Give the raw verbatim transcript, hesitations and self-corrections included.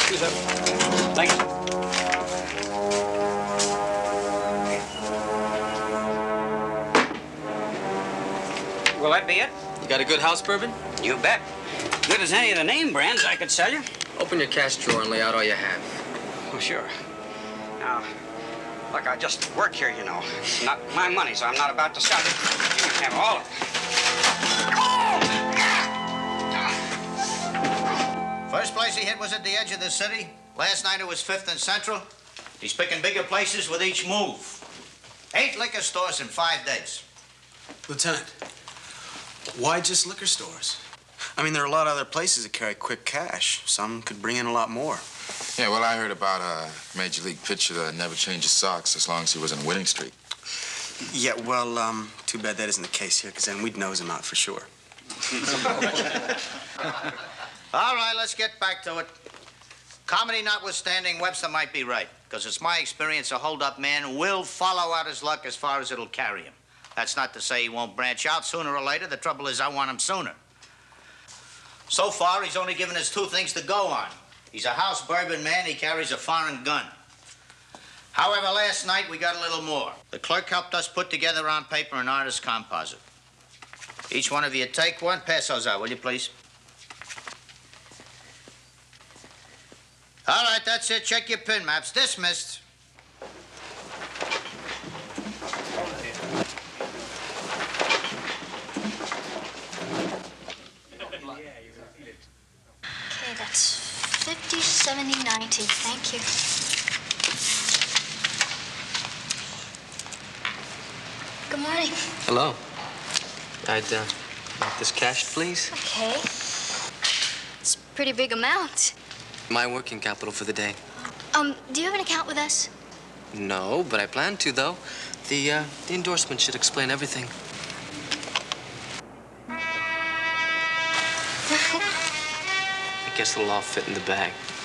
Excuse me. Thank you. Will that be it? You got a good house bourbon? You bet. Good as any of the name brands I could sell you. Open your cash drawer and lay out all you have. Oh, sure. Now, look, I just work here, you know. It's not my money, so I'm not about to sell it. You can have all of it. First place he hit was at the edge of the city. Last night it was Fifth and Central. He's picking bigger places with each move. Eight liquor stores in five days. Lieutenant, why just liquor stores? I mean, there are a lot of other places that carry quick cash. Some could bring in a lot more. Yeah, well, I heard about a major league pitcher that never changed his socks as long as he was in a winning streak. Yeah, well, um, too bad that isn't the case here, because then we'd nose him out for sure. All right, let's get back to it. Comedy notwithstanding, Webster might be right, because it's my experience a hold-up man will follow out his luck as far as it'll carry him. That's not to say he won't branch out sooner or later. The trouble is I want him sooner. So far, he's only given us two things to go on. He's a house bourbon man. He carries a foreign gun. However, last night we got a little more. The clerk helped us put together on paper an artist's composite. Each one of you take one. Pass those out, will you, please? All right, that's it. Check your pin maps. Dismissed. Okay, that's fifty, seventy, ninety. Thank you. Good morning. Hello. I'd uh, like this cashed, please. Okay. It's a pretty big amount. My working capital for the day. Um, do you have an account with us? No, but I plan to, though. The, uh, the endorsement should explain everything. I guess it'll all fit in the bag.